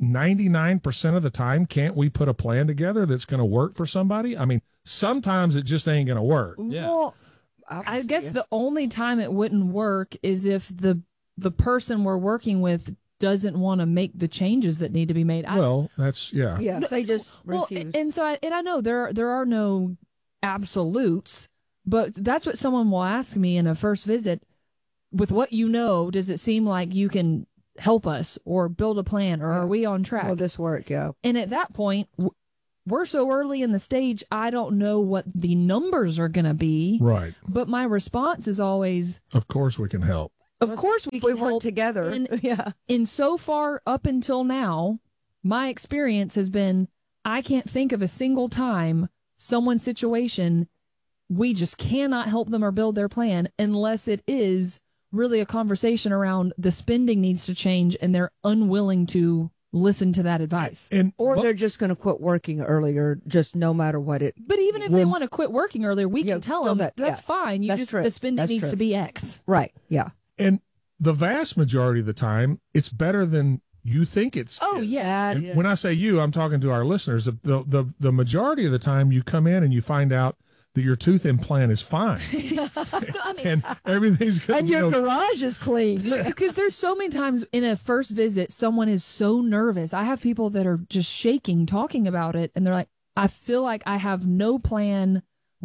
99% of the time, can't we put a plan together that's going to work for somebody? I mean, sometimes it just ain't going to work. Well, I guess the only time it wouldn't work is if the person we're working with doesn't want to make the changes that need to be made. That's Yeah, they just refuse. And so I know there are no absolutes, but that's what someone will ask me in a first visit. With what you know, does it seem like you can help us or build a plan, or are we on track? Will this work? Yeah. And at that point, we're so early in the stage, I don't know what the numbers are going to be. Right. But my response is always, of course we can help. Of course we can work help together. And so far up until now, my experience has been, I can't think of a single time someone's situation, we just cannot help them or build their plan unless it is really a conversation around the spending needs to change and they're unwilling to listen to that advice. Or they're just going to quit working earlier, just no matter what it. But even if they want to quit working earlier, we can tell them that's fine. That's true. The spending That's needs true. to be X. Right. Yeah. And the vast majority of the time, it's better than you think it's. Oh, yeah. And when I say you, I'm talking to our listeners. The majority of the time, you come in and you find out that your tooth implant is fine. And everything's good. And your garage is clean. Because there's so many times in a first visit, someone is so nervous. I have people that are just shaking talking about it, and they're like, I feel like I have no plan.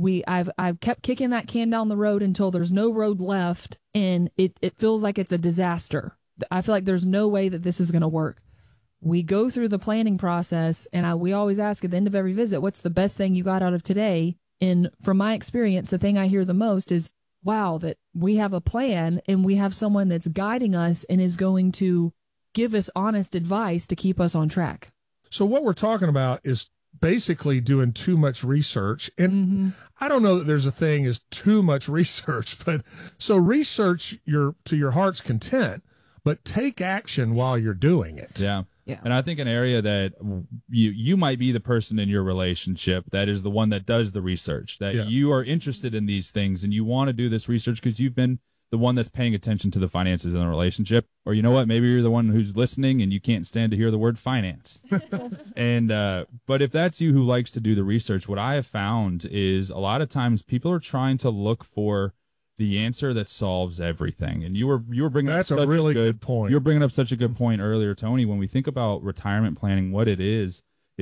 I've kept kicking that can down the road until there's no road left, and it feels like it's a disaster. I feel like there's no way that this is going to work. We go through the planning process, and we always ask at the end of every visit, what's the best thing you got out of today? And from my experience, the thing I hear the most is, wow, that we have a plan and we have someone that's guiding us and is going to give us honest advice to keep us on track. So what we're talking about is basically doing too much research. And I don't know that there's a thing as too much research, but so research to your heart's content, but take action while you're doing it. Yeah. Yeah. And I think an area that you might be the person in your relationship that is the one that does the research, that you are interested in these things and you want to do this research because you've been the one that's paying attention to the finances in the relationship. Or you know what, maybe you're the one who's listening and you can't stand to hear the word finance. And but if that's you who likes to do the research, what I have found is a lot of times people are trying to look for the answer that solves everything. And you were bringing that's up a really good point. You're bringing up such a good point earlier, Tony. When we think about retirement planning, what it is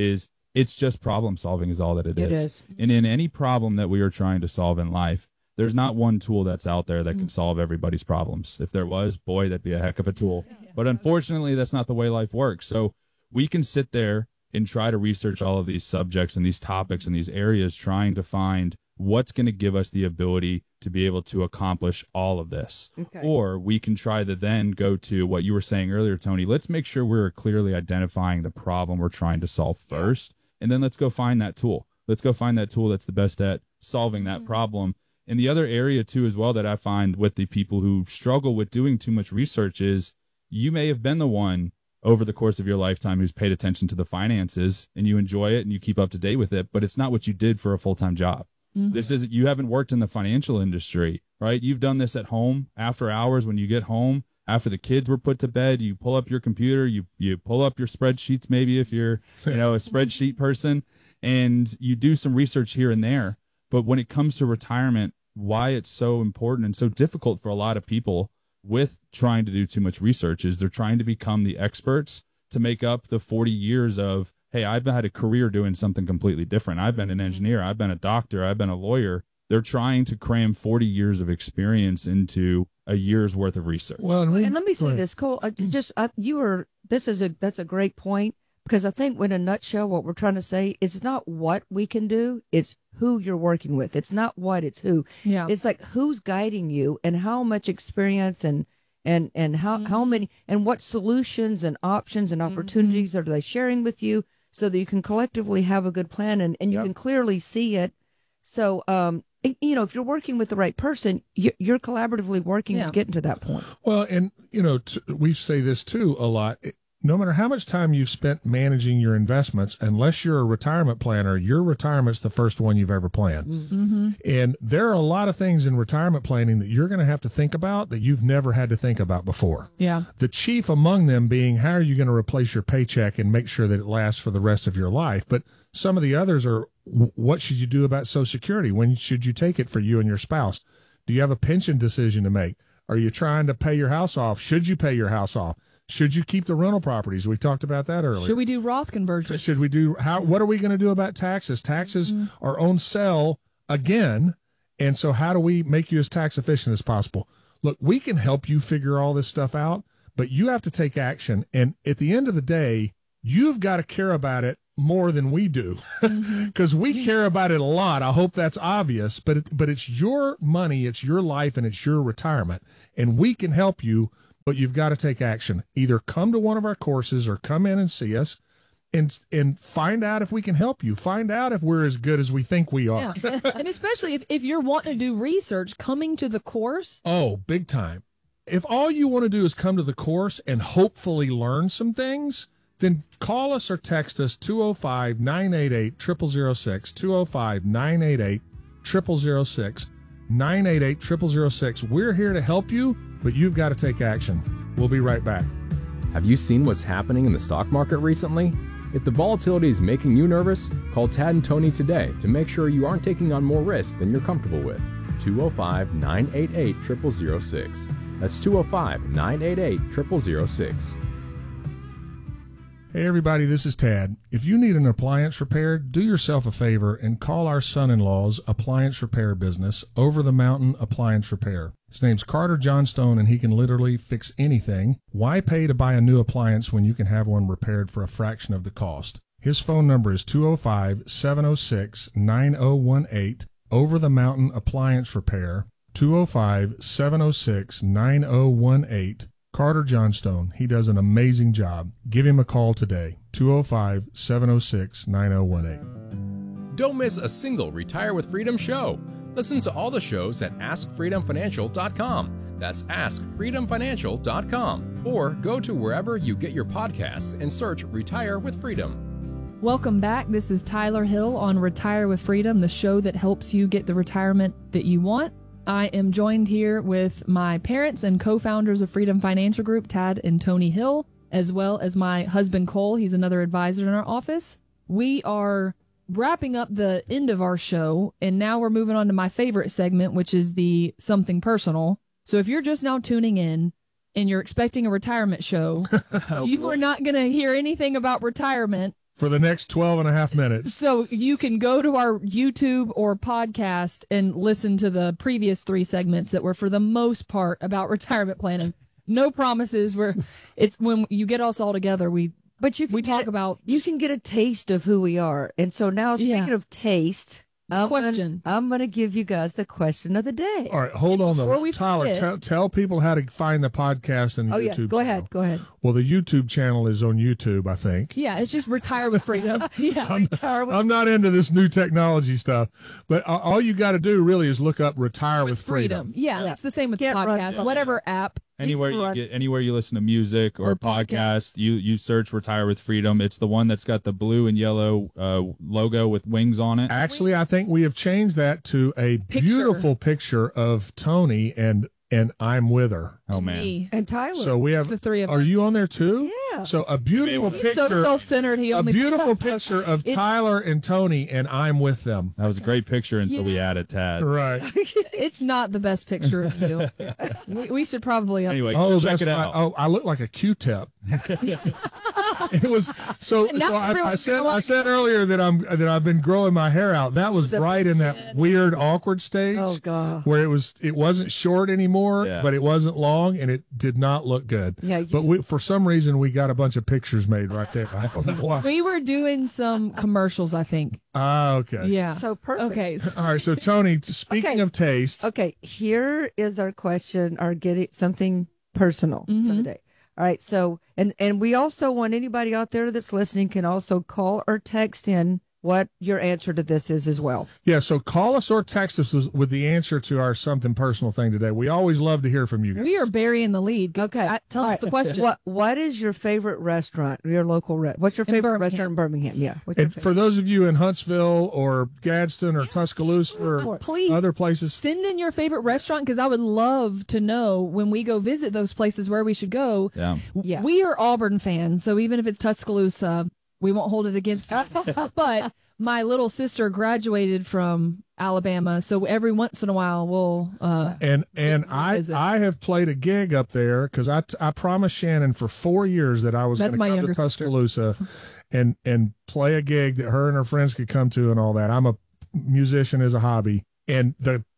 it's just problem solving is all that it is. It is. And in any problem that we are trying to solve in life, there's not one tool that's out there that can solve everybody's problems. If there was, boy, that'd be a heck of a tool. But unfortunately, that's not the way life works. So we can sit there and try to research all of these subjects and these topics and these areas, trying to find what's going to give us the ability to be able to accomplish all of this. Okay. Or we can try to then go to what you were saying earlier, Tony. Let's make sure we're clearly identifying the problem we're trying to solve first, and then let's go find that tool. Let's go find that tool that's the best at solving that problem. And the other area, too, as well, that I find with the people who struggle with doing too much research is you may have been the one over the course of your lifetime who's paid attention to the finances, and you enjoy it and you keep up to date with it, but it's not what you did for a full-time job. This is, you haven't worked in the financial industry, right? You've done this at home after hours when you get home, after the kids were put to bed. You pull up your computer, you pull up your spreadsheets, maybe if you're, a spreadsheet person, and you do some research here and there. But when it comes to retirement, why it's so important and so difficult for a lot of people with trying to do too much research is they're trying to become the experts to make up the 40 years of, hey, I've had a career doing something completely different. I've been an engineer. I've been a doctor. I've been a lawyer. They're trying to cram 40 years of experience into a year's worth of research. Well, and let me say this, Cole. That's a great point, because I think in a nutshell, what we're trying to say, it's not what we can do, it's who you're working with. It's not what, it's who. Yeah. It's like who's guiding you and how much experience and how many and what solutions and options and opportunities are they sharing with you. so that you can collectively have a good plan and you can clearly see it. So, if you're working with the right person, you're collaboratively working to get to that point. Well, and, we say this too a lot. No matter how much time you've spent managing your investments, unless you're a retirement planner, your retirement's the first one you've ever planned. Mm-hmm. And there are a lot of things in retirement planning that you're going to have to think about that you've never had to think about before. Yeah. The chief among them being, how are you going to replace your paycheck and make sure that it lasts for the rest of your life? But some of the others are, what should you do about Social Security? When should you take it for you and your spouse? Do you have a pension decision to make? Are you trying to pay your house off? Should you pay your house off? Should you keep the rental properties? We talked about that earlier. Should we do Roth conversions? Should we do what are we going to do about taxes? Taxes are on sale again. And so how do we make you as tax efficient as possible? Look, we can help you figure all this stuff out, but you have to take action. And at the end of the day, you've got to care about it more than we do, because we care about it a lot. I hope that's obvious, but it's your money, it's your life, and it's your retirement. And we can help you, but you've got to take action. Either come to one of our courses or come in and see us and find out if we can help you. Find out if we're as good as we think we are. Yeah. And especially if you're wanting to do research, coming to the course. Oh, big time. If all you want to do is come to the course and hopefully learn some things, then call us or text us 205-988-0006, 205-988-0006, 988-0006. We're here to help you, but you've got to take action. We'll be right back. Have you seen what's happening in the stock market recently? If the volatility is making you nervous, call Tad and Tony today to make sure you aren't taking on more risk than you're comfortable with. 205-988-0006. That's 205-988-0006. Hey everybody, this is Tad. If you need an appliance repaired, do yourself a favor and call our son-in-law's appliance repair business, Over the Mountain Appliance Repair. His name's Carter Johnstone, and he can literally fix anything. Why pay to buy a new appliance when you can have one repaired for a fraction of the cost? His phone number is 205-706-9018, Over the Mountain Appliance Repair, 205-706-9018. Carter Johnstone. He does an amazing job. Give him a call today. 205-706-9018. Don't miss a single Retire with Freedom show. Listen to all the shows at AskFreedomFinancial.com. That's AskFreedomFinancial.com. Or go to wherever you get your podcasts and search Retire with Freedom. Welcome back. This is Tyler Hill on Retire with Freedom, the show that helps you get the retirement that you want. I am joined here with my parents and co-founders of Freedom Financial Group, Tad and Tony Hill, as well as my husband, Cole. He's another advisor in our office. We are wrapping up the end of our show, and now we're moving on to my favorite segment, which is the Something Personal. So if you're just now tuning in and you're expecting a retirement show, you are not going to hear anything about retirement for the next 12 and a half minutes. So you can go to our YouTube or podcast and listen to the previous 3 segments that were for the most part about retirement planning. No promises. It's when you get us all together, we talk about. You can get a taste of who we are. And so now, speaking of taste, I'm going to give you guys the question of the day. All right, hold on though. Tyler, tell people how to find the podcast and the YouTube channel. Go ahead. Well, the YouTube channel is on YouTube, I think. Yeah, it's just Retire with Freedom. Yeah, I'm not into this new technology stuff, but all you got to do really is look up Retire with Freedom. Yeah, it's the same with the podcast. Whatever app. Anywhere you listen to music or podcast, you search Retire with Freedom. It's the one that's got the blue and yellow logo with wings on it. Actually, I think we have changed that to a beautiful picture of Tony and I'm with her. Oh man, me. And Tyler. So we have the 3 of us. Are you on there too? Yeah. So a beautiful picture. He's so self-centered. A beautiful picture of Tyler and Tony, and I'm with them. That was a great picture until we added Tad. Right. It's not the best picture of you. we should probably. Anyway, check it out. Oh, I look like a Q-tip. It was so. I said earlier that I've been growing my hair out. That was right in that weird, awkward stage. Oh God. Where it wasn't short anymore, but it wasn't long, and it did not look good. Yeah. But for some reason we got a bunch of pictures made right there. I don't know why. We were doing some commercials, I think. Okay. Yeah. So perfect. Okay. All right. So Tony, speaking of taste. Okay. Here is our question. Getting something personal for the day. All right. So, and we also want anybody out there that's listening can also call or text in what your answer to this is as well. Yeah, so call us or text us with the answer to our something personal thing today. We always love to hear from you guys. We are burying the lead. Okay. Tell us the question. What is your favorite restaurant, your local what's your favorite restaurant in Birmingham? Yeah. And for those of you in Huntsville or Gadsden or Tuscaloosa or Please other places, send in your favorite restaurant because I would love to know when we go visit those places where we should go. Yeah. We are Auburn fans, so even if it's Tuscaloosa, we won't hold it against us. But my little sister graduated from Alabama, so every once in a while we'll and I have played a gig up there because I promised Shannon for 4 years that I was going to come to Tuscaloosa and play a gig that her and her friends could come to and all that. I'm a musician as a hobby, and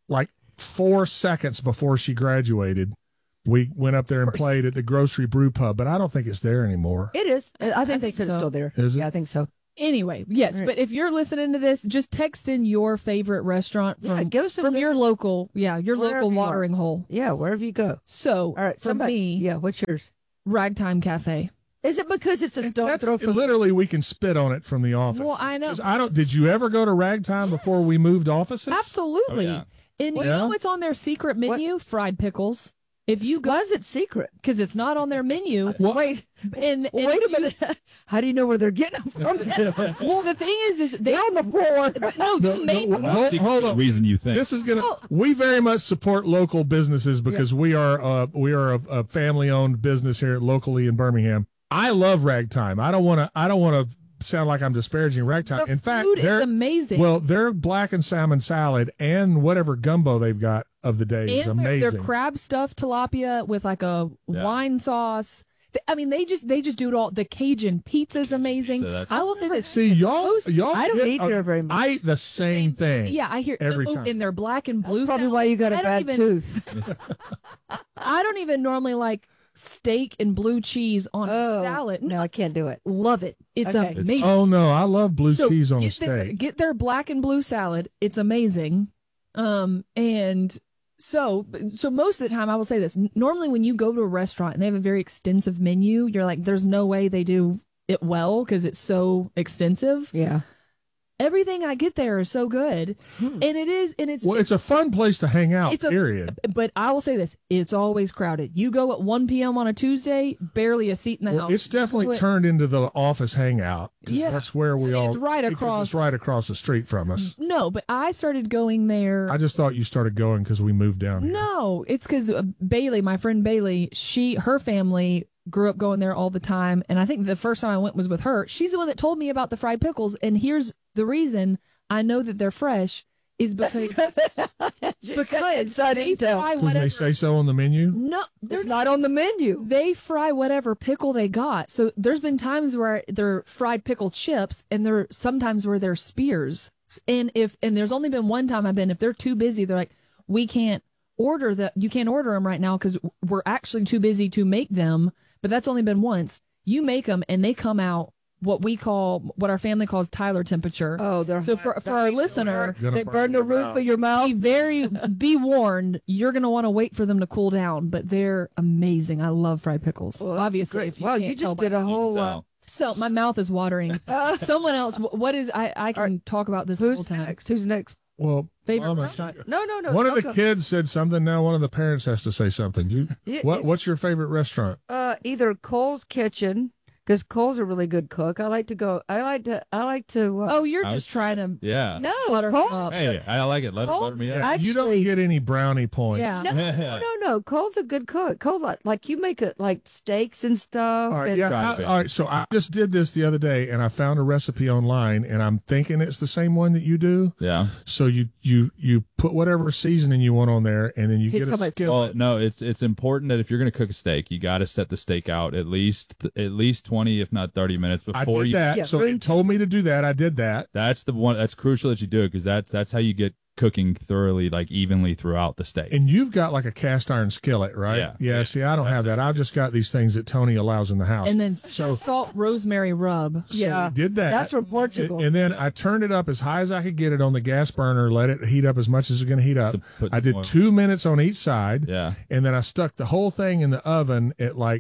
4 seconds before she graduated, we went up there and played at the Grocery Brew Pub, but I don't think it's there anymore. It is. I think they said it's still there. Is it? Yeah, I think so. Anyway, yes, Right. but if you're listening to this, just text in your favorite restaurant from, give us from your local, your Wherever local you watering hole. Yeah, wherever you go. So, all right, for me, yeah, what's yours? Ragtime Cafe. Is it because it's a stone throw from Literally, we can spit on it from the office. Well, I know. 'Cause did you ever go to Ragtime before we moved offices? Absolutely. Oh, yeah. And you know what's on their secret menu? Fried pickles. If you go, why is it secret? Because it's not on their menu. Wait, and wait a minute. How do you know where they're getting them from? Well, the thing is they're on the floor. No, they made Hold on. Reason you think This is gonna. We very much support local businesses because we are a family owned business here locally in Birmingham. I love Ragtime. I don't want to sound like I'm disparaging Ragtime. In fact, food is they're amazing. Well, their black and salmon salad and whatever gumbo they've got of the day is and amazing. their crab stuffed tilapia with like a wine sauce. I mean, they just do it all. The Cajun pizza is amazing. So I will say this. See, y'all. I don't eat there very much. I eat the same thing. Yeah, I hear every time. in their black and blue. That's probably salad. why you got a I don't bad even- tooth. I don't even normally like steak and blue cheese on a salad. No, I can't do it. Love it. It's Okay. amazing. Oh no, I love blue So cheese on a get steak. get their black and blue salad. It's amazing. And so most of the time I will say this. Normally when you go to a restaurant and they have a very extensive menu, you're like, there's no way they do it well because it's so extensive. Yeah. Everything I get there is so good. And it's Well, it's a fun place to hang out. It's a- period. But I will say this, it's always crowded. You go at 1 p.m. on a Tuesday, barely a seat in the Well, house. it's definitely But- turned into the office hangout. 'Cause Yeah. that's where we all. It's right because across- It's right across the street from us. No, but I started going there. I just thought you started going because we moved down here. No, it's because Bailey, my friend Bailey, her family grew up going there all the time. And I think the first time I went was with her. She's the one that told me about the fried pickles. And here's the reason I know that they're fresh is because inside they intel. fry Because whatever. they say so on the menu. No, It's not on the menu. they fry whatever pickle they got. So there's been times where they're fried pickle chips, and there sometimes where they're spears. And there's only been one time if they're too busy, they're like, we can't order that. You can't order them right now because we're actually too busy to make them. But that's only been once. You make them and they come out what our family calls Tyler temperature. Oh, they're so for our listener, They burn the roof of your mouth. be warned, you're gonna want to wait for them to cool down, but they're amazing. I love fried pickles. Well, that's Obviously, great. if you Wow, can't you just tell did a by- whole. So my mouth is watering. Someone else. What is? I can talk about this the whole Who's time. next? Who's next? Well, Favorite Mama, restaurant? No. one of the I'll go. kids said something. Now one of the parents has to say something. What's your favorite restaurant? Either Cole's Kitchen, because Cole's a really good cook. I like to. Oh, you're just trying to. Yeah. No, butter Cole's. up. Hey, I like it. Let it butter me up. You don't get any brownie points. Yeah. No. Cole's a good cook. Cole, like you make it like steaks and stuff. All right, and, yeah. All right, so I just did this the other day, and I found a recipe online, and I'm thinking it's the same one that you do. Yeah. So you put whatever seasoning you want on there, and then you get a skillet. Well, no, it's important that if you're going to cook a steak, you got to set the steak out at least 20, if not 30 minutes I before did you. that. So it told me to do that. I did that. That's the one. That's crucial that you do it because that's how you get cooking thoroughly, like evenly throughout the steak. And you've got like a cast iron skillet, right? Yeah. See, I don't have that. I've just got these things that Tony allows in the house. And then salt, rosemary rub. So I did that. That's from Portugal. And then I turned it up as high as I could get it on the gas burner, let it heat up as much as it's going to heat up. So put I some did oil. 2 minutes on each side. Yeah. And then I stuck the whole thing in the oven at like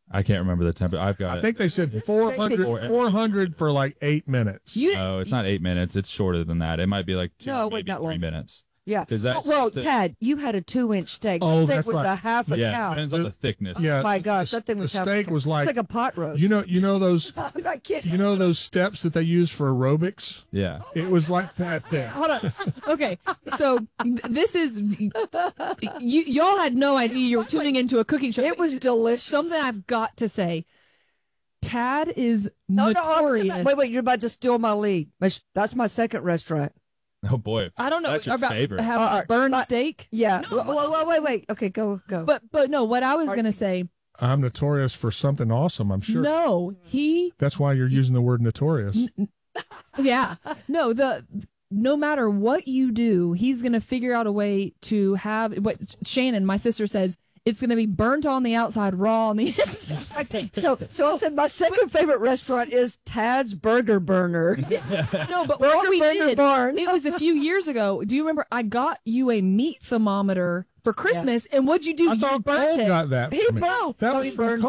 I can't remember the temperature. I've got I think they said 400 for like 8 minutes. No, it's not 8 minutes. It's shorter than that. It might be like 2, maybe 3 minutes. Yeah. That's well, Tad, you had a 2-inch steak. Oh, The steak that's was right. a half a Yeah, cow. depends on the thickness. Yeah. Oh my gosh, that thing was the half a steak cow. was like It's like a pot roast. You know those I'm not kidding. you know those steps that they use for aerobics? Yeah. It was like that thing. Hold on. Okay, so this is y'all had no idea you were tuning into a cooking show. It was delicious. Something I've got to say. Tad is No, notorious. wait, you're about to steal my lead. That's my second restaurant. Oh boy. I don't know That's your about favorite. have burned steak. Yeah. Wait. Okay, go. But no, what I was gonna say. I'm notorious for something awesome, I'm sure. No, That's why you're using the word notorious. Yeah. No matter what you do, he's going to figure out a way to have what Shannon, my sister, says it's going to be burnt on the outside, raw on the inside. So I said my second favorite restaurant is Tad's Burger Burner. No, but Burger what we Burner did, Barn. it was a few years ago. Do you remember I got you a meat thermometer for Christmas, and what'd you do? I thought Cole got that. He for me. burned. That Oh, was he from burned.